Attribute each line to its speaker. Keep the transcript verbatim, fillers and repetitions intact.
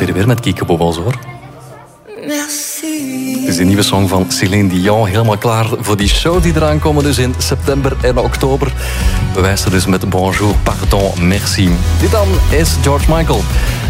Speaker 1: hier weer met kiekebobbels, hoor.
Speaker 2: Merci.
Speaker 1: Het is een nieuwe song van Céline Dion. Helemaal klaar voor die show die eraan komen. Dus in september en oktober. We wijzen dus met Bonjour, Pardon, Merci. Dit dan is George Michael.